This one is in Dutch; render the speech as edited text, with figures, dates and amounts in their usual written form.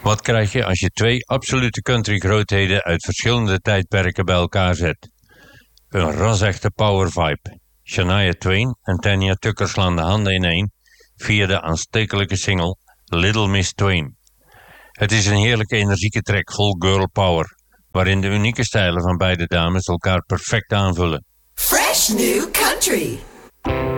Wat krijg je als je twee absolute country grootheden uit verschillende tijdperken bij elkaar zet? Een ras-echte power vibe. Shania Twain en Tanya Tucker slaan de handen ineen via de aanstekelijke single Little Miss Twain. Het is een heerlijke energieke track vol girl power, waarin de unieke stijlen van beide dames elkaar perfect aanvullen. Fresh New Country.